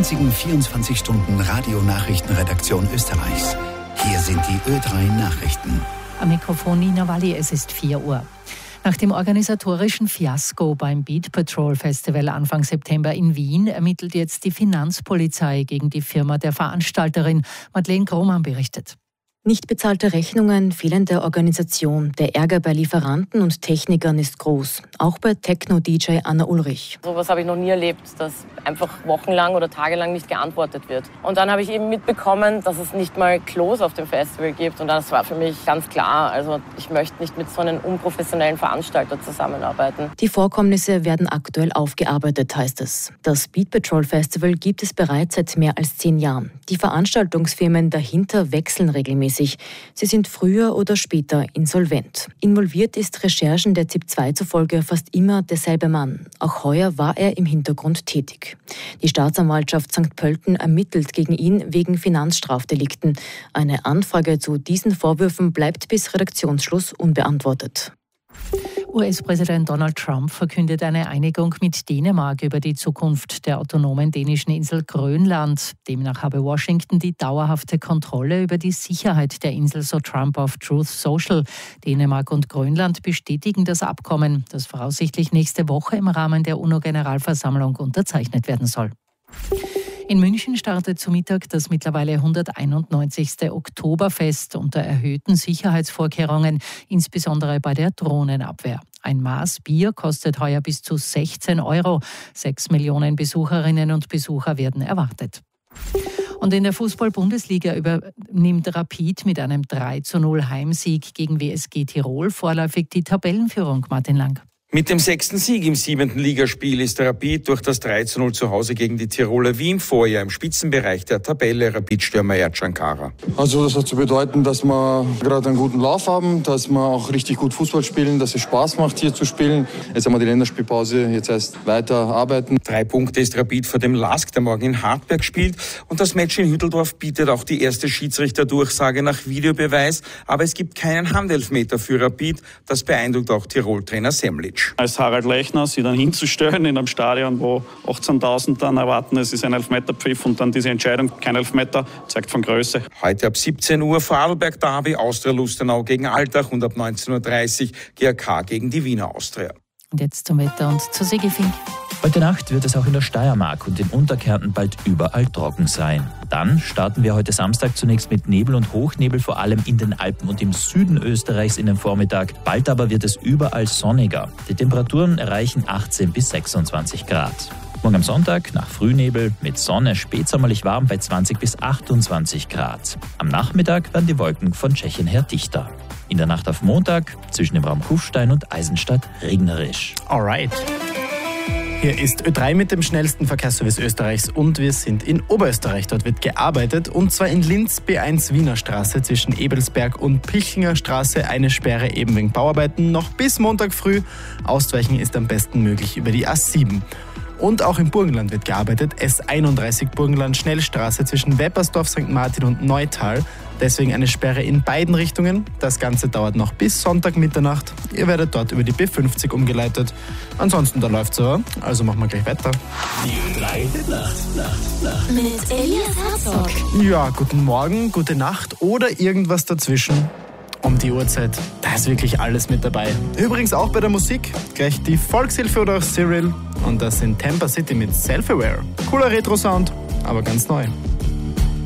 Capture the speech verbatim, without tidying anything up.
einzigen vierundzwanzig Stunden Radionachrichtenredaktion Österreichs. Hier sind die Ö drei Nachrichten. Am Mikrofon Nina Walli, es ist vier Uhr. Nach dem organisatorischen Fiasko beim Beat Patrol Festival Anfang September in Wien ermittelt jetzt die Finanzpolizei gegen die Firma der Veranstalterin. Madeleine Grohmann berichtet. Nicht bezahlte Rechnungen, fehlende Organisation. Der Ärger bei Lieferanten und Technikern ist groß. Auch bei Techno-D J Anna Ulrich. So was habe ich noch nie erlebt, dass einfach wochenlang oder tagelang nicht geantwortet wird. Und dann habe ich eben mitbekommen, dass es nicht mal Klos auf dem Festival gibt. Und das war für mich ganz klar. Also ich möchte nicht mit so einem unprofessionellen Veranstalter zusammenarbeiten. Die Vorkommnisse werden aktuell aufgearbeitet, heißt es. Das Beat Patrol Festival gibt es bereits seit mehr als zehn Jahren. Die Veranstaltungsfirmen dahinter wechseln regelmäßig. Sie sind früher oder später insolvent. Involviert ist Recherchen der Z I P zwei zufolge fast immer derselbe Mann. Auch heuer war er im Hintergrund tätig. Die Staatsanwaltschaft Sankt Pölten ermittelt gegen ihn wegen Finanzstrafdelikten. Eine Anfrage zu diesen Vorwürfen bleibt bis Redaktionsschluss unbeantwortet. U S-Präsident Donald Trump verkündet eine Einigung mit Dänemark über die Zukunft der autonomen dänischen Insel Grönland. Demnach habe Washington die dauerhafte Kontrolle über die Sicherheit der Insel, so Trump auf Truth Social. Dänemark und Grönland bestätigen das Abkommen, das voraussichtlich nächste Woche im Rahmen der UNO-Generalversammlung unterzeichnet werden soll. In München startet zu Mittag das mittlerweile hunderteinundneunzigste Oktoberfest unter erhöhten Sicherheitsvorkehrungen, insbesondere bei der Drohnenabwehr. Ein Maß Bier kostet heuer bis zu sechzehn Euro. Sechs Millionen Besucherinnen und Besucher werden erwartet. Und in der Fußball-Bundesliga übernimmt Rapid mit einem drei zu null Heimsieg gegen W S G Tirol vorläufig die Tabellenführung. Martin Lang. Mit dem sechsten Sieg im siebenten Ligaspiel ist Rapid durch das drei zu null zu Hause gegen die Tiroler wie im Vorjahr im Spitzenbereich der Tabelle. Rapid-Stürmer Ercan Kara. Also das hat zu bedeuten, dass wir gerade einen guten Lauf haben, dass wir auch richtig gut Fußball spielen, dass es Spaß macht, hier zu spielen. Jetzt haben wir die Länderspielpause, jetzt heißt weiter arbeiten. Drei Punkte ist Rapid vor dem Lask, der morgen in Hartberg spielt. Und das Match in Hütteldorf bietet auch die erste Schiedsrichterdurchsage nach Videobeweis. Aber es gibt keinen Handelfmeter für Rapid. Das beeindruckt auch Tirol-Trainer Semlitsch. Als Harald Lechner sie dann hinzustellen in einem Stadion, wo achtzehntausend dann erwarten, es ist ein Elfmeterpfiff und dann diese Entscheidung, kein Elfmeter, zeigt von Größe. Heute ab siebzehn Uhr Vorarlberg Derby, Austria Lustenau gegen Altach und ab neunzehn Uhr dreißig G A K gegen die Wiener Austria. Und jetzt zum Wetter und zur Sigi Fink. Heute Nacht wird es auch in der Steiermark und in Unterkärnten bald überall trocken sein. Dann starten wir heute Samstag zunächst mit Nebel und Hochnebel, vor allem in den Alpen und im Süden Österreichs in den Vormittag. Bald aber wird es überall sonniger. Die Temperaturen erreichen achtzehn bis sechsundzwanzig Grad. Morgen am Sonntag nach Frühnebel mit Sonne spätsommerlich warm bei zwanzig bis achtundzwanzig Grad. Am Nachmittag werden die Wolken von Tschechien her dichter. In der Nacht auf Montag zwischen dem Raum Kufstein und Eisenstadt regnerisch. Alright. Hier ist Ö drei mit dem schnellsten Verkehrsservice Österreichs und wir sind in Oberösterreich. Dort wird gearbeitet und zwar in Linz B eins Wiener Straße zwischen Ebelsberg und Pilchinger Straße. Eine Sperre eben wegen Bauarbeiten noch bis Montag früh. Ausweichen ist am besten möglich über die A sieben. Und auch im Burgenland wird gearbeitet. S einunddreißig Burgenland Schnellstraße zwischen Weppersdorf, Sankt Martin und Neutal. Deswegen eine Sperre in beiden Richtungen. Das Ganze dauert noch bis Sonntag Mitternacht. Ihr werdet dort über die B fünfzig umgeleitet. Ansonsten, da läuft's so. Also machen wir gleich weiter. Die Ö drei Nacht, Nacht, Nacht. Mit Elias Herzog. Ja, guten Morgen, gute Nacht oder irgendwas dazwischen. Um die Uhrzeit, da ist wirklich alles mit dabei. Übrigens auch bei der Musik. Gleich die Volkshilfe oder auch Cyril. Und das in Tampa City mit Self-Aware. Cooler Retro-Sound, aber ganz neu.